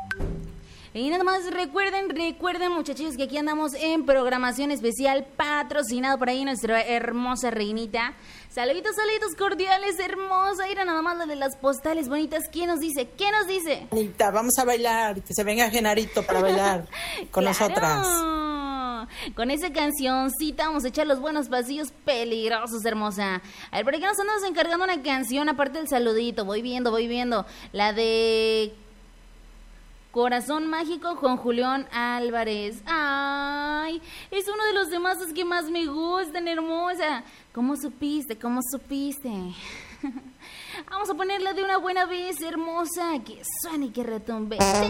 Y nada más recuerden muchachos que aquí andamos en programación especial patrocinado por ahí nuestra hermosa reinita. Saluditos cordiales, hermosa. Mira nada más la de las postales bonitas. ¿Quién nos dice? Anita, vamos a bailar, que se venga Genarito para bailar con nosotras. Con esa cancioncita vamos a echar los buenos pasillos peligrosos, hermosa. A ver, ¿por qué nos andamos encargando una canción aparte del saludito? Voy viendo. La de Corazón Mágico con Julián Álvarez. Ay, es uno de los demás que más me gustan, hermosa. ¿Cómo supiste? Vamos a ponerla de una buena vez, hermosa. Que suene y que retumbe.